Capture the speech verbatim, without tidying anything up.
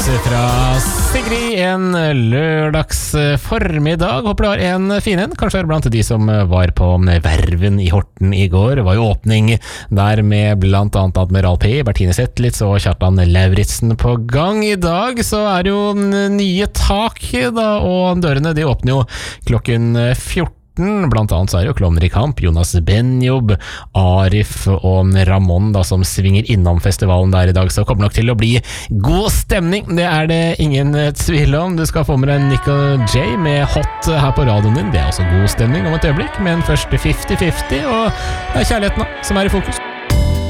fra Sigrid en lørdags formiddag. Håper du har en fin en. Kanskje er blant de som var på Verven i Horten i går. Det var jo åpning der med blant annet Admiral P, Bertine Zetlitz og Kjartan Lauritzen på gang. I dag så er det jo nye tak da, og dørene de åpner jo klokken fjorten. Blant annet så er det jo Klovner i kamp, Jonas Benjob, Arif og Ramon da, som svinger innom festivalen der i dag, så kommer nok til å bli god stemning. Det er det ingen tvil om. Du skal få med deg Nick og Jay med Hot her på radioen din. Det er også god stemning om et øyeblikk, men først fifty fifty, og det er kjærligheten da, som er i fokus.